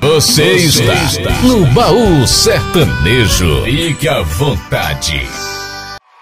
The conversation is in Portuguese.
Você está no Baú Sertanejo. Fique à vontade.